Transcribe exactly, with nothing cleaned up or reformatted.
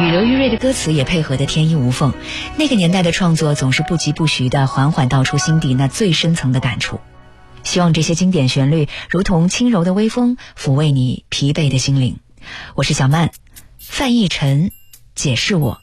雨流玉瑞的歌词也配合得天衣无缝，那个年代的创作总是不疾不徐地缓缓道出心底那最深层的感触。希望这些经典旋律如同轻柔的微风，抚慰你疲惫的心灵。我是小曼，范逸臣，解释我。